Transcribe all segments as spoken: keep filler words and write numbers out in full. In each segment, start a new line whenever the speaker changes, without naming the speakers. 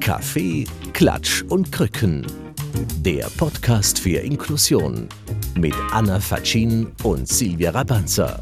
Kaffee, Klatsch und Krücken. Der Podcast für Inklusion mit Anna Fatschin und Silvia Rabanza.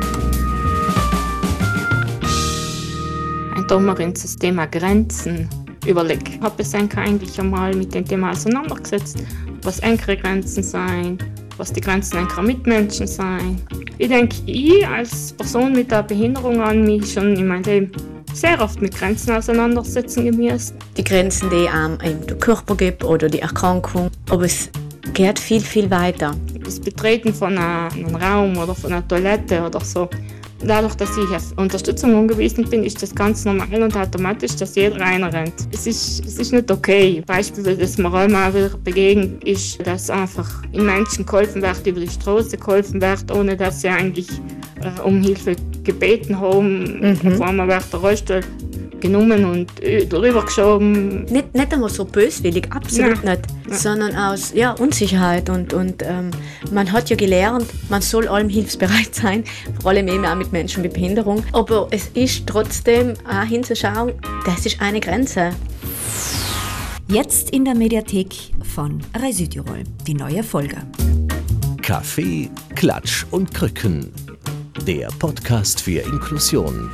Da haben wir uns das Thema Grenzen überlegt. Ich habe mich eigentlich einmal mit dem Thema auseinandergesetzt, was enkere Grenzen sein, was die Grenzen enkerer Mitmenschen sein. Ich denke, ich als Person mit einer Behinderung an mich schon in meinem Leben sehr oft mit Grenzen auseinandersetzen gemusst.
Die Grenzen, die einem der Körper gibt oder die Erkrankung, aber es geht viel, viel weiter.
Das Betreten von einem Raum oder von einer Toilette oder so. Dadurch, dass ich auf Unterstützung angewiesen bin, ist das ganz normal und automatisch, dass jeder reinrennt. Es ist, es ist nicht okay. Beispiel, das mir auch mal wieder begegnet ist, dass einfach in Menschen geholfen wird, über die Straße geholfen wird, ohne dass sie eigentlich äh, um Hilfe gebeten haben. Mhm. Vor allem wird der Rollstuhl genommen und drüber geschoben.
Nicht, nicht einmal so böswillig, absolut Nein. nicht, Nein. sondern aus ja, Unsicherheit. Und, und ähm, man hat ja gelernt, man soll allem hilfsbereit sein, vor allem eben auch mit Menschen mit Behinderung. Aber es ist trotzdem auch hinzuschauen, das ist eine Grenze.
Jetzt in der Mediathek von Rai Südtirol, die neue Folge.
Kaffee, Klatsch und Krücken. Der Podcast für Inklusion.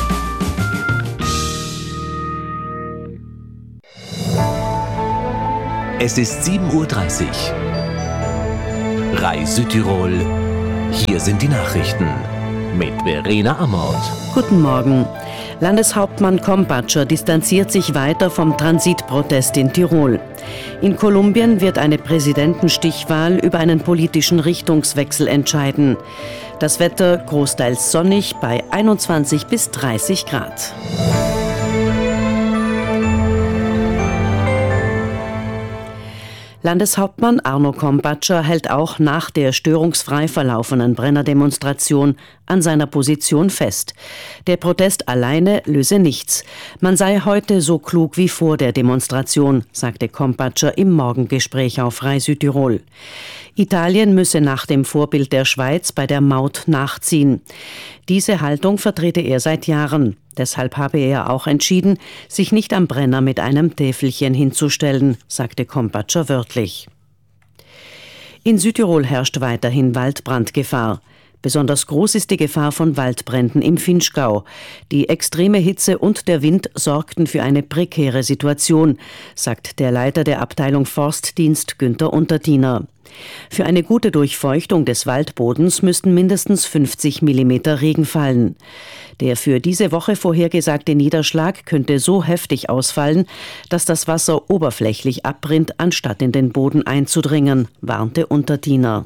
Es ist sieben Uhr dreißig. Rai Südtirol. Hier sind die Nachrichten mit Verena Amort.
Guten Morgen. Landeshauptmann Kompatscher distanziert sich weiter vom Transitprotest in Tirol. In Kolumbien wird eine Präsidentenstichwahl über einen politischen Richtungswechsel entscheiden. Das Wetter großteils sonnig bei einundzwanzig bis dreißig Grad. Landeshauptmann Arno Kompatscher hält auch nach der störungsfrei verlaufenen Brenner-Demonstration an seiner Position fest. Der Protest alleine löse nichts. Man sei heute so klug wie vor der Demonstration, sagte Kompatscher im Morgengespräch auf Rai Südtirol. Italien müsse nach dem Vorbild der Schweiz bei der Maut nachziehen. Diese Haltung vertrete er seit Jahren. Deshalb habe er auch entschieden, sich nicht am Brenner mit einem Täfelchen hinzustellen, sagte Kompatscher wörtlich. In Südtirol herrscht weiterhin Waldbrandgefahr. Besonders groß ist die Gefahr von Waldbränden im Vinschgau. Die extreme Hitze und der Wind sorgten für eine prekäre Situation, sagt der Leiter der Abteilung Forstdienst Günther Unterdiener. Für eine gute Durchfeuchtung des Waldbodens müssten mindestens fünfzig Millimeter Regen fallen. Der für diese Woche vorhergesagte Niederschlag könnte so heftig ausfallen, dass das Wasser oberflächlich abrinnt, anstatt in den Boden einzudringen, warnte Unterdiener.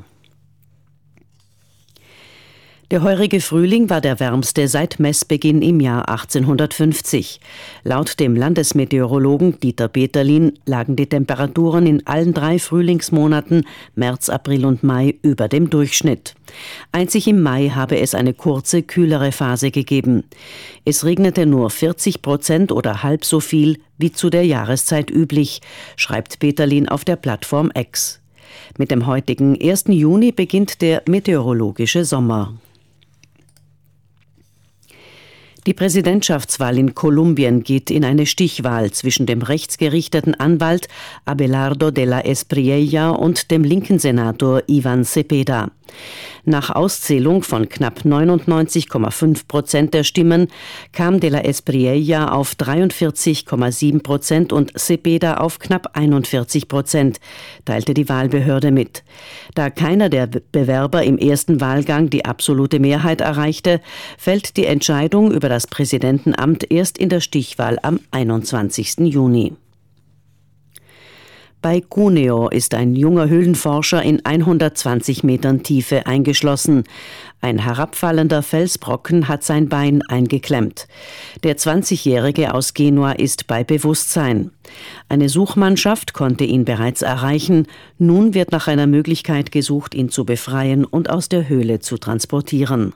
Der heurige Frühling war der wärmste seit Messbeginn im Jahr achtzehnhundertfünfzig. Laut dem Landesmeteorologen Dieter Beterlin lagen die Temperaturen in allen drei Frühlingsmonaten März, April und Mai über dem Durchschnitt. Einzig im Mai habe es eine kurze, kühlere Phase gegeben. Es regnete nur vierzig Prozent oder halb so viel wie zu der Jahreszeit üblich, schreibt Beterlin auf der Plattform X. Mit dem heutigen ersten Juni beginnt der meteorologische Sommer. Die Präsidentschaftswahl in Kolumbien geht in eine Stichwahl zwischen dem rechtsgerichteten Anwalt Abelardo de la Espriella und dem linken Senator Ivan Cepeda. Nach Auszählung von knapp neunundneunzig Komma fünf Prozent der Stimmen kam de la Espriella auf dreiundvierzig Komma sieben Prozent und Cepeda auf knapp einundvierzig Prozent, teilte die Wahlbehörde mit. Da keiner der Bewerber im ersten Wahlgang die absolute Mehrheit erreichte, fällt die Entscheidung über das Präsidentenamt erst in der Stichwahl am einundzwanzigsten Juni. Bei Cuneo ist ein junger Höhlenforscher in hundertzwanzig Metern Tiefe eingeschlossen. Ein herabfallender Felsbrocken hat sein Bein eingeklemmt. Der zwanzigjährige aus Genua ist bei Bewusstsein. Eine Suchmannschaft konnte ihn bereits erreichen. Nun wird nach einer Möglichkeit gesucht, ihn zu befreien und aus der Höhle zu transportieren.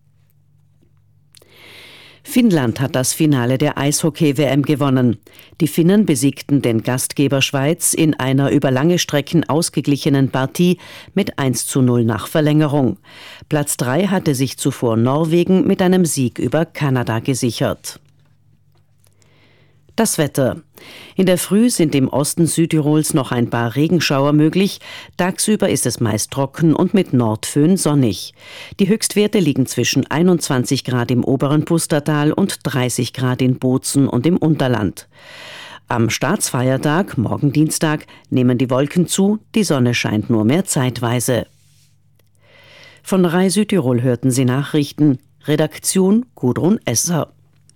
Finnland hat das Finale der Eishockey-W M gewonnen. Die Finnen besiegten den Gastgeber Schweiz in einer über lange Strecken ausgeglichenen Partie mit eins zu null nach Verlängerung. Platz drei hatte sich zuvor Norwegen mit einem Sieg über Kanada gesichert. Das Wetter. In der Früh sind im Osten Südtirols noch ein paar Regenschauer möglich. Tagsüber ist es meist trocken und mit Nordföhn sonnig. Die Höchstwerte liegen zwischen einundzwanzig Grad im oberen Pustertal und dreißig Grad in Bozen und im Unterland. Am Staatsfeiertag, morgen Dienstag, nehmen die Wolken zu, die Sonne scheint nur mehr zeitweise. Von Rai Südtirol hörten Sie Nachrichten. Redaktion Gudrun Esser.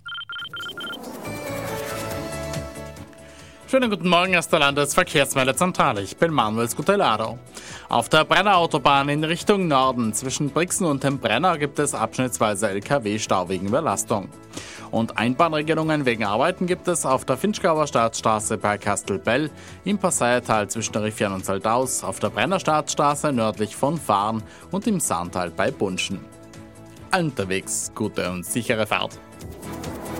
Schönen guten Morgen aus der Landesverkehrsmeldezentrale. Ich bin Manuel Scutellado. Auf der Brennerautobahn in Richtung Norden zwischen Brixen und dem Brenner gibt es abschnittsweise L K W-Stau wegen Überlastung. Und Einbahnregelungen wegen Arbeiten gibt es auf der Finchgauer Staatsstraße bei Kastelbell, im Passaiertal zwischen Riffian und Saldaus, auf der Brenner Staatsstraße nördlich von Fahren und im Sahntal bei Bunschen. Unterwegs gute und sichere Fahrt.